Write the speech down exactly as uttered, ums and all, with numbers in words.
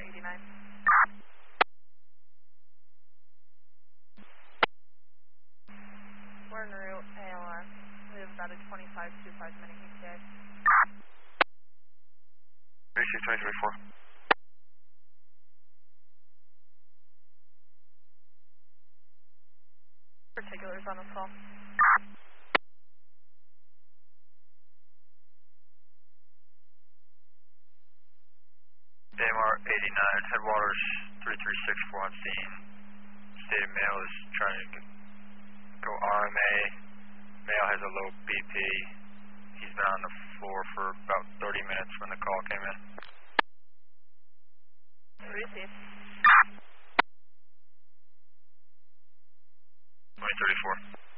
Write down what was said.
eighty-nine. We're en route, A L S. We have about a twenty-five twenty-five minute E T A. B C twenty twenty-four. Particulars on the call. A M R eighty-nine, Headwaters three three six four on scene. State of Mail is trying to go R M A. Mail has a low B P. He's been on the floor for about thirty minutes when the call came in. Receive. twenty thirty-four.